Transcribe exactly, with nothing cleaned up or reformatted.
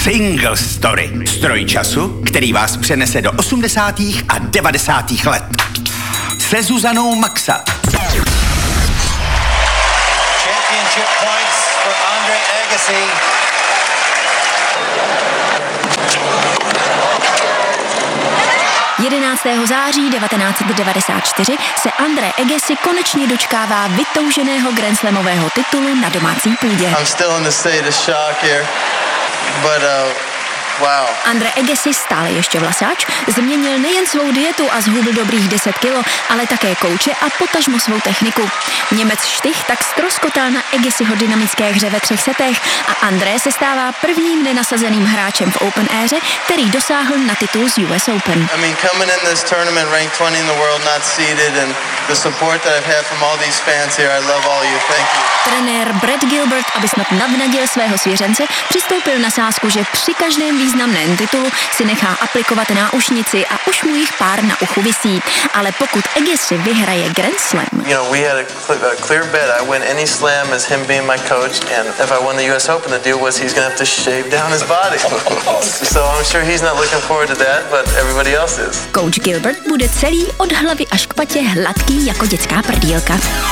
Single Story. Stroj času, který vás přenese do osmdesátých a devadesátých let. Se Zuzanou Maxa. Championship points for Andre Agassi. jedenáctého září devatenáct set devadesát čtyři se Andre Agassi konečně dočkává vytouženého grandslamového titulu na domácí půdě. I'm still in the state of shock here, but uh, wow. Andre Agassi, stále ještě vlasáč, změnil nejen svou dietu a zhubl dobrých deset kilo, ale také kouče a potažmo svou techniku. Němec Štych tak ztroskotal na Agassiho dynamické hře ve třech setech a André se stává prvním nenasazeným hráčem v Open éře, který dosáhl na titul z U S Open. I mean, coming in this tournament ranked twentieth in the world, not seeded, and the support that I've had from all these fans here, I love all you. Thank you. Trenér Brad Gilbert, aby snad navnadil svého svěřence, přistoupil na sázku, že při každém významném titulu si nechá aplikovat náušnici a už mu jich pár na uchu visí. Ale pokud Agassi vyhraje Grand Slam, You know, we had a, cl- a clear bet. I win any slam as him being my coach, and if I won the U S Open, the deal was he's going to have to shave down his body. So I'm sure he's not looking forward to that, but everybody else is. coach Gilbert bude celý od hlavy až k patě hladký jako dětská prdýlka.